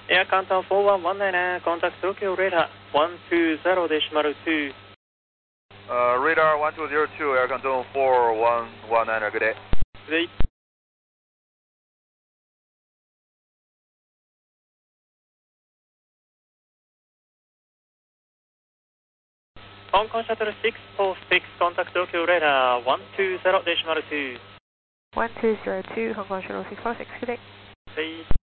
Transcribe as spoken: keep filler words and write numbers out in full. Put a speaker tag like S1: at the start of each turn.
S1: Air Canton four one one nine, contact Tokyo radar one two zero decimal two.
S2: Uh, radar one two zero two, Air Canton four one one nine, good day.
S1: Good day. Hong Kong Shuttle six four six, contact Tokyo radar one two zero decimal two.
S3: one two zero two, Hong Kong Shuttle six four six, good day.
S1: Good day.